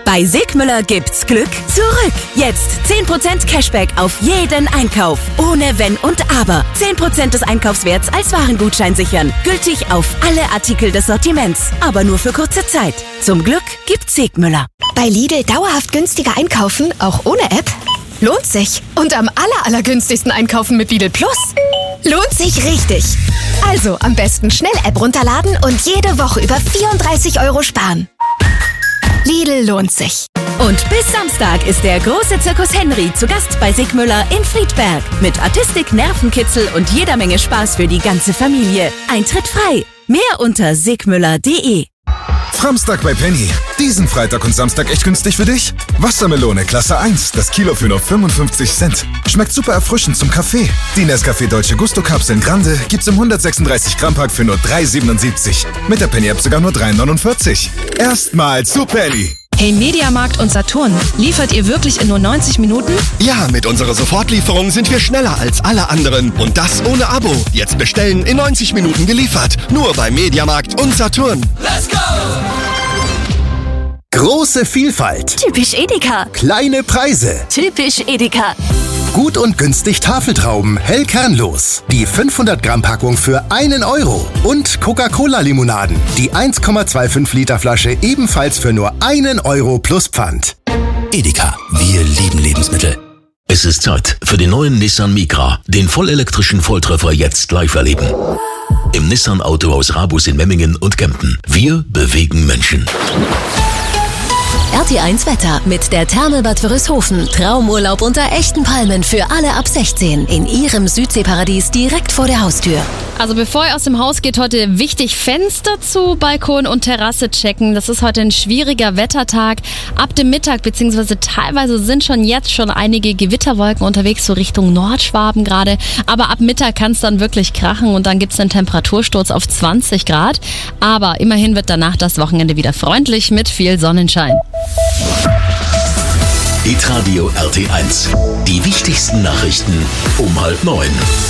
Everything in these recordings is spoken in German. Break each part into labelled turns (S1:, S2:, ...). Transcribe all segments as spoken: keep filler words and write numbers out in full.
S1: Bei Sigmüller gibt's Glück zurück. Jetzt zehn Prozent Cashback auf jeden Einkauf. Ohne Wenn und Aber. zehn Prozent des Einkaufswerts als Warengutschein sichern. Gültig auf alle Artikel des Sortiments. Aber nur für kurze Zeit. Zum Glück gibt's Sigmüller.
S2: Bei Lidl dauerhaft günstiger einkaufen, auch ohne App? Lohnt sich. Und am aller, allergünstigsten einkaufen mit Lidl Plus? Lohnt sich richtig. Also am besten schnell App runterladen und jede Woche über vierunddreißig Euro sparen. Lidl lohnt sich.
S1: Und bis Samstag ist der große Zirkus Henry zu Gast bei Sigmüller in Friedberg. Mit Artistik, Nervenkitzel und jeder Menge Spaß für die ganze Familie. Eintritt frei. Mehr unter sigmüller punkt de.
S3: Samstag bei Penny. Diesen Freitag und Samstag echt günstig für dich? Wassermelone Klasse eins, das Kilo für nur fünfundfünfzig Cent. Schmeckt super erfrischend zum Kaffee. Die Nescafé Dolce Gusto Kapseln Grande gibt's im hundertsechsunddreißig Gramm Pack für nur drei siebenundsiebzig. Mit der Penny App sogar nur drei neunundvierzig. Erstmal zu Penny.
S4: Hey, Mediamarkt und Saturn, liefert ihr wirklich in nur neunzig Minuten?
S5: Ja, mit unserer Sofortlieferung sind wir schneller als alle anderen. Und das ohne Abo. Jetzt bestellen, in neunzig Minuten geliefert. Nur bei Mediamarkt und Saturn. Let's go!
S6: Große Vielfalt.
S1: Typisch Edeka.
S6: Kleine Preise.
S1: Typisch Edeka.
S6: Gut und günstig Tafeltrauben, hell kernlos. Die fünfhundert Gramm Packung für einen Euro. Und Coca-Cola-Limonaden. Die eins Komma fünfundzwanzig Liter Flasche ebenfalls für nur einen Euro plus Pfand.
S7: Edeka, wir lieben Lebensmittel. Es ist Zeit für den neuen Nissan Micra. Den vollelektrischen Volltreffer jetzt live erleben. Im Nissan Autohaus Rabus in Memmingen und Kempten. Wir bewegen Menschen.
S1: R T eins Wetter mit der Therme Bad Wörishofen. Traumurlaub unter echten Palmen für alle ab sechzehn. In ihrem Südseeparadies direkt vor der Haustür.
S4: Also bevor ihr aus dem Haus geht, heute wichtig Fenster zu, Balkon und Terrasse checken. Das ist heute ein schwieriger Wettertag. Ab dem Mittag beziehungsweise teilweise sind schon jetzt schon einige Gewitterwolken unterwegs, so Richtung Nordschwaben gerade. Aber ab Mittag kann es dann wirklich krachen und dann gibt es einen Temperatursturz auf zwanzig Grad. Aber immerhin wird danach das Wochenende wieder freundlich mit viel Sonnenschein.
S7: Hitradio R T eins. Die wichtigsten Nachrichten um halb neun.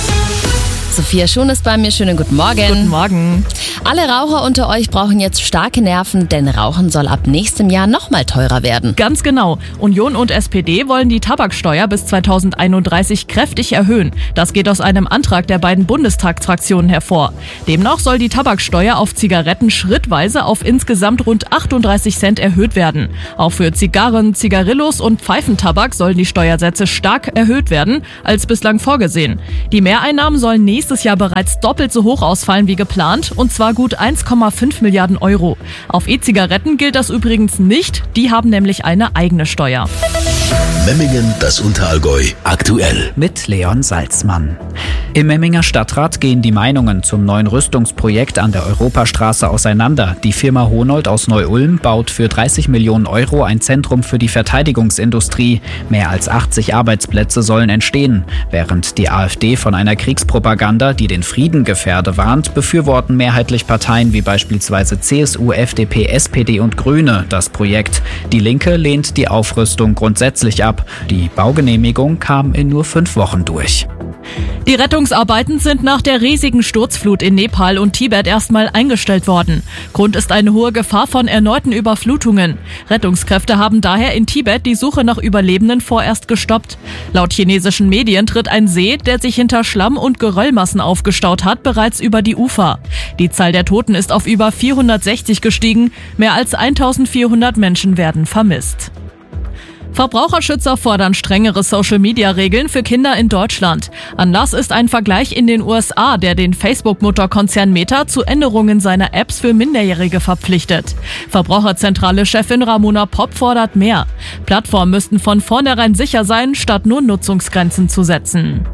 S4: Sophia Schon ist bei mir. Schönen guten Morgen.
S8: Guten Morgen.
S4: Alle Raucher unter euch brauchen jetzt starke Nerven, denn Rauchen soll ab nächstem Jahr noch mal teurer werden.
S8: Ganz genau. Union und S P D wollen die Tabaksteuer bis zweitausendeinunddreißig kräftig erhöhen. Das geht aus einem Antrag der beiden Bundestagsfraktionen hervor. Demnach soll die Tabaksteuer auf Zigaretten schrittweise auf insgesamt rund achtunddreißig Cent erhöht werden. Auch für Zigarren, Zigarillos und Pfeifentabak sollen die Steuersätze stark erhöht werden als bislang vorgesehen. Die Mehreinnahmen sollen nächstes Jahr bereits doppelt so hoch ausfallen wie geplant, und zwar gut eins Komma fünf Milliarden Euro. Auf E-Zigaretten gilt das übrigens nicht, die haben nämlich eine eigene Steuer.
S7: Memmingen, das Unterallgäu, aktuell.
S9: Mit Leon Salzmann. Im Memminger Stadtrat gehen die Meinungen zum neuen Rüstungsprojekt an der Europastraße auseinander. Die Firma Honold aus Neu-Ulm baut für dreißig Millionen Euro ein Zentrum für die Verteidigungsindustrie. Mehr als achtzig Arbeitsplätze sollen entstehen. Während die AfD von einer Kriegspropaganda, die den Frieden gefährde, warnt, befürworten mehrheitlich Parteien wie beispielsweise C S U, F D P, S P D und Grüne das Projekt. Die Linke lehnt die Aufrüstung grundsätzlich ab. Die Baugenehmigung kam in nur fünf Wochen durch.
S8: Die Rettungsarbeiten sind nach der riesigen Sturzflut in Nepal und Tibet erstmal eingestellt worden. Grund ist eine hohe Gefahr von erneuten Überflutungen. Rettungskräfte haben daher in Tibet die Suche nach Überlebenden vorerst gestoppt. Laut chinesischen Medien tritt ein See, der sich hinter Schlamm und Geröllmassen aufgestaut hat, bereits über die Ufer. Die Zahl der Toten ist auf über vierhundertsechzig gestiegen. Mehr als eintausendvierhundert Menschen werden vermisst. Verbraucherschützer fordern strengere Social-Media-Regeln für Kinder in Deutschland. Anlass ist ein Vergleich in den U S A, der den Facebook-Mutterkonzern Meta zu Änderungen seiner Apps für Minderjährige verpflichtet. Verbraucherzentrale-Chefin Ramona Popp fordert mehr. Plattformen müssten von vornherein sicher sein, statt nur Nutzungsgrenzen zu setzen.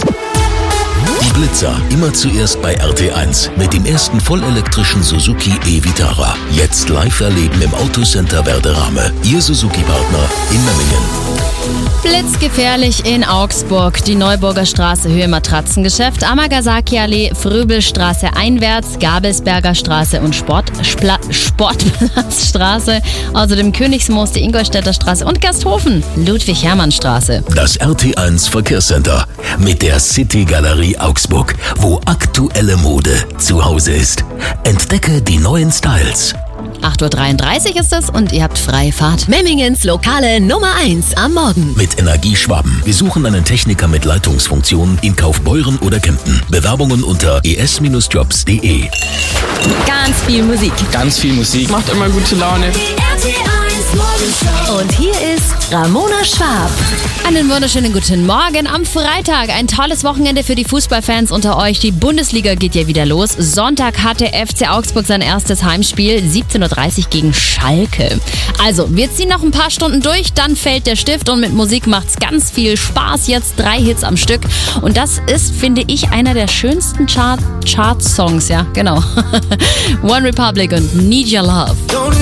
S7: Die Blitzer, immer zuerst bei R T eins mit dem ersten vollelektrischen Suzuki e-Vitara. Jetzt live erleben im Autocenter Werderame. Ihr Suzuki-Partner in Memmingen.
S4: Blitzgefährlich in Augsburg. Die Neuburger Straße Höhe Matratzengeschäft, Amagasaki-Allee, Fröbelstraße einwärts, Gabelsberger Straße und Sport, Spla, Sportplatzstraße. Außerdem Königsmoos, die Ingolstädter Straße und Gersthofen, Ludwig-Hermann-Straße.
S7: Das R T eins Verkehrscenter mit der City Galerie Augsburg, wo aktuelle Mode zu Hause ist. Entdecke die neuen Styles.
S4: acht Uhr dreiunddreißig ist es und ihr habt freie Fahrt.
S1: Memmingens lokale Nummer eins am Morgen.
S7: Mit Energie Schwaben. Wir suchen einen Techniker mit Leitungsfunktion in Kaufbeuren oder Kempten. Bewerbungen unter e s Bindestrich jobs punkt d e.
S1: Ganz viel Musik.
S10: Ganz viel Musik. Macht immer gute Laune.
S1: Und hier ist Ramona Schwab.
S4: Einen wunderschönen guten Morgen am Freitag. Ein tolles Wochenende für die Fußballfans unter euch. Die Bundesliga geht ja wieder los. Sonntag hatte F C Augsburg sein erstes Heimspiel, siebzehn Uhr dreißig gegen Schalke. Also, wir ziehen noch ein paar Stunden durch, dann fällt der Stift und mit Musik macht's ganz viel Spaß. Jetzt drei Hits am Stück. Und das ist, finde ich, einer der schönsten Chart- Chart-Songs, ja, genau. One Republic und Need Your Love.